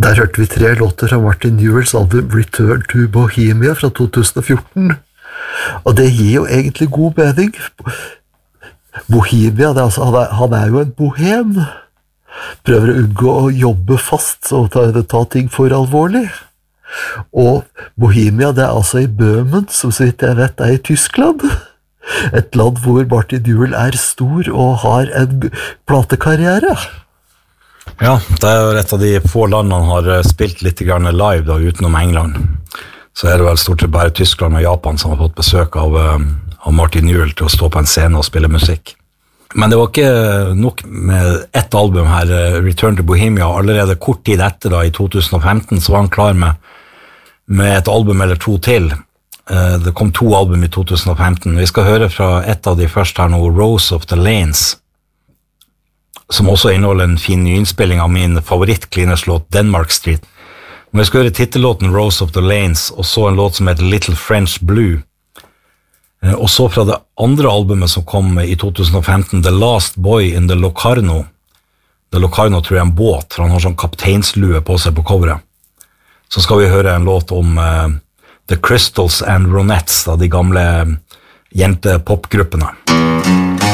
Der hørte vi 3 låter fra Martin Newells album Return to Bohemia fra 2014. Og det gir jo egentlig god mening. Bohemia, han er jo en bohem. Prøver å unngå å jobbe fast og ta ting for alvorlig. Og Bohemia, det er altså i Bøhmen, som så vidt jeg vet er i Tyskland. Et land hvor Martin Newell er stor og har en platekarriere. Ja, det er jo et av de få landene han har spilt litt grann live da, utenom England. Så er det vel stort sett bare Tyskland og Japan som har fått besøk av Martin Newell til å stå på en scene og spille musikk. Men det var ikke nok med ett album her, Return to Bohemia. Allerede kort tid etter, da, i 2015, så var han klar med et album eller 2 til. Det kom 2 album i 2015. Vi skal høre fra et av de første her nå, Rose of the Lanes, som også inneholder en fin nyinnspilling av min favoritt-cleanerslåt Denmark Street. Men vi skal høre titellåten Rose of the Lanes, og så en låt som heter Little French Blue. Og så fra det andre albumet som kom i 2015, The Last Boy in the Locarno. The Locarno tror jeg er en båt, for han har sånn kapteinslue på seg på coveret. Så skal vi høre en låt om The Crystals and Ronettes, da, de gamle jentepopgruppene.